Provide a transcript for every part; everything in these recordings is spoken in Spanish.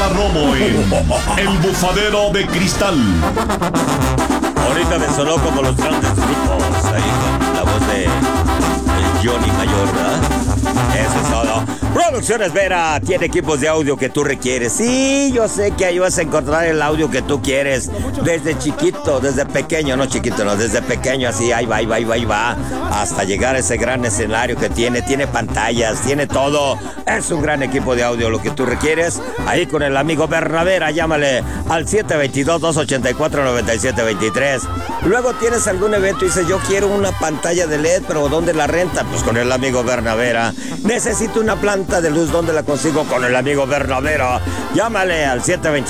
Adela Romo en El Bufadero de Cristal. Ahorita me sonó como los grandes grupos, ahí con la voz de Johnny Mayor, ¿verdad? Eso es todo. Producciones Vera tiene equipos de audio que tú requieres. Sí, yo sé que ahí vas a encontrar el audio que tú quieres. Desde chiquito, desde pequeño, no chiquito, no, desde pequeño así, ahí va, hasta llegar a ese gran escenario que tiene pantallas, tiene todo. Es un gran equipo de audio lo que tú requieres. Ahí con el amigo Bernavera, llámale al 722-284-9723. Luego tienes algún evento y dices, yo quiero una pantalla de LED, pero ¿dónde la renta? Pues con el amigo Bernavera. Necesito una planta de luz, ¿dónde la consigo? Con el amigo Bernavera. Llámale al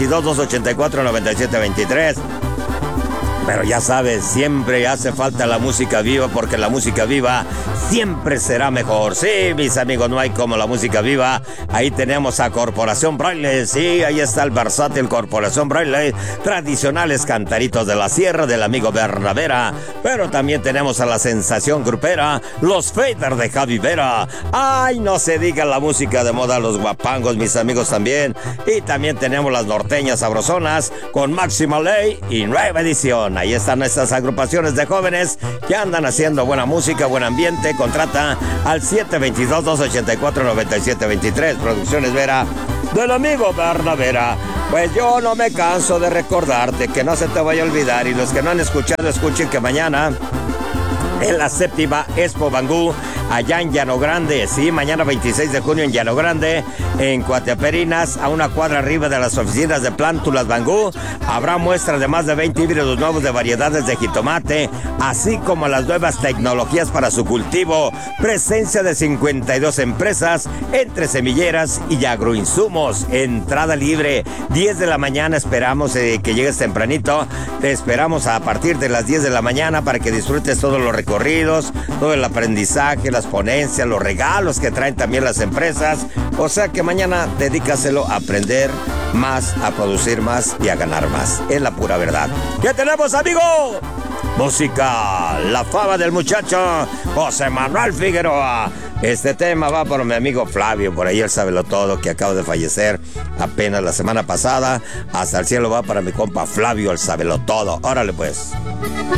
722-284-9723. Pero ya sabes, siempre hace falta la música viva, porque la música viva siempre será mejor. Sí, mis amigos, no hay como la música viva. Ahí tenemos a Corporación Braille. Sí, ahí está el versátil Corporación Braille. Tradicionales cantaritos de la sierra del amigo Bernavera. Pero también tenemos a la sensación grupera, los Fader de Javi Vera. Ay, no se diga la música de moda, los guapangos, mis amigos también. Y también tenemos las norteñas sabrosonas con Máxima Ley y Nueva Edición. Ahí están estas agrupaciones de jóvenes que andan haciendo buena música, buen ambiente. Contrata al 722-284-9723. Producciones Vera del amigo Bernavera. Pues yo no me canso de recordarte, que no se te vaya a olvidar. Y los que no han escuchado, escuchen que mañana en la 7ª Expo Bangú, allá en Llano Grande. Sí, mañana 26 de junio en Llano Grande, en Coateperinas, a una cuadra arriba de las oficinas de Plántulas Bangú. Habrá muestras de más de 20 híbridos nuevos de variedades de jitomate, así como las nuevas tecnologías para su cultivo. Presencia de 52 empresas, entre semilleras y agroinsumos. Entrada libre, 10 de la mañana. Esperamos que llegues tempranito. Te esperamos a partir de las 10 de la mañana para que disfrutes todos los recorridos, todo el aprendizaje, las ponencias, los regalos que traen también las empresas. O sea que mañana dedícaselo a aprender más, a producir más y a ganar más. Es la pura verdad. ¿Qué tenemos, amigo? Música, la fama del muchacho José Manuel Figueroa. Este tema va por mi amigo Flavio, por ahí él sábelo todo, que acaba de fallecer apenas la semana pasada. Hasta el cielo va para mi compa Flavio, el sábelo todo. Órale pues.